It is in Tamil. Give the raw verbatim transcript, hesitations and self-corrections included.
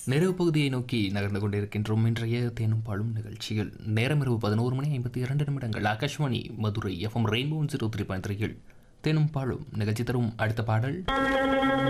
நிறைவு பகுதியை நோக்கி நகர்ந்து கொண்டிருக்கின்றோம். இன்றைய தேனும் பாலும் நிகழ்ச்சியில் நேரம் இரவு பதினோரு மணி ஐம்பத்தி இரண்டு நிமிடங்கள். Akashvani Madurai FM rainbow zero three point த்ரீயில் தேனும் பாலும் நிகழ்ச்சி தரும் அடுத்த பாடல்